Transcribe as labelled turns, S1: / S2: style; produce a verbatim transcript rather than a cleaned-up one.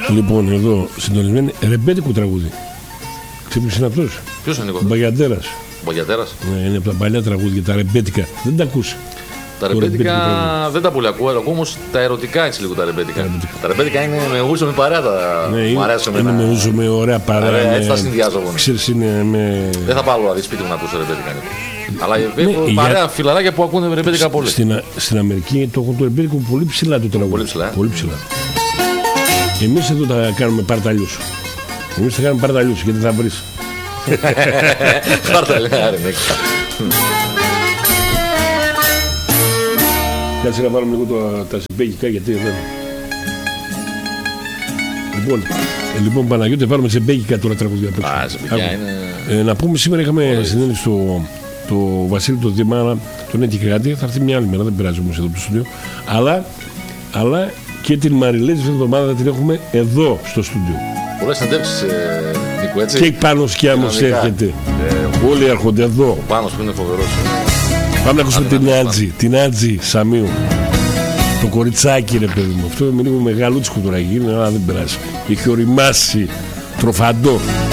S1: Λοιπόν, εδώ συντονισμένοι, ρεμπέτικο τραγούδι. Ξέρεις είναι αυτός?
S2: Ποιος είναι ο
S1: Μπαγιαντέρας.
S2: Μπαγιαντέρας.
S1: Ναι, είναι από τα παλιά τραγούδια, τα ρεμπέτικα. Δεν τα ακούς?
S2: Τα ρεμπέτικα δεν τα πολύ ακούω, ακούω όμως τα ερωτικά έτσι λίγο τα ρεμπέτικα. Τα ρεμπέτικα, τα ρεμπέτικα είναι με γούσο, με παρέα τα.
S1: Ναι,
S2: μου αρέσουν.
S1: Είναι με γούσο, με ωραία παρέα.
S2: Ωραία,
S1: με...
S2: έτσι θα συνδυάζω εγώ.
S1: Ξέρεις, είναι με...
S2: Δεν θα πάω δηλαδή σπίτι μου να ακούσω ρεμπέτικα. Αλλά ναι, παρέα για... φιλαράκια που ακούνε ρεμπέτικα πολύ.
S1: Στην, στην Αμερική το έχουν το ρεμπέτικο πολύ ψηλά το τραγούδι.
S2: Πολύ ψηλά.
S1: Πολύ ψηλά. Εμείς εδώ τα κάνουμε παρταλιούς. Εμείς θα κάνουμε παρταλιούς γιατί θα βρεις.
S2: Παρταλιούς, άρε ναι.
S1: Κάτσε να βάλουμε λίγο το, τα ζεμπέκικα γιατί δεν... Λοιπόν, ε, λοιπόν Παναγιώτη, βάλουμε ζεμπέκικα τώρα τραγουδιά.
S2: Α, ζεμπέκια είναι...
S1: Ε, να πούμε σήμερα είχαμε συνέντευξη στο το Βασίλη το Δημάρα, τον έτυχε κάτι, θα έρθει μια άλλη μέρα, δεν πειράζει όμως εδώ από το στούντιο. Αλλά, αλλά και την Μαριλέζη αυτή την εβδομάδα θα την έχουμε εδώ στο στούντιο.
S2: Πολλές συνέντευξεις, ε, Νίκο, έτσι.
S1: Και πάνω Σκιάμος έρχεται. Ε, Όλοι έρχονται εδώ.
S2: Ο Πάνος που είναι φοβερός.
S1: Πάμε να ακούσουμε την Άτζη, την Άτζη Σαμίου. Το κοριτσάκι ρε παιδί μου. Αυτό είναι λίγο μεγαλούτσικο τώρα γίνει, αλλά δεν περάσει. Έχει οριμάσει τροφαντό.